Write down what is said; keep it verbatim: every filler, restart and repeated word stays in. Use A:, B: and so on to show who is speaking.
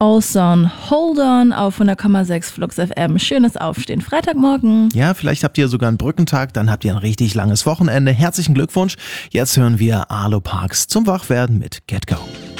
A: Ozone, Hold On auf hundert Komma sechs Flux F M. Schönes Aufstehen. Freitagmorgen.
B: Ja, vielleicht habt ihr sogar einen Brückentag, dann habt ihr ein richtig langes Wochenende. Herzlichen Glückwunsch. Jetzt hören wir Arlo Parks zum Wachwerden mit Get Go.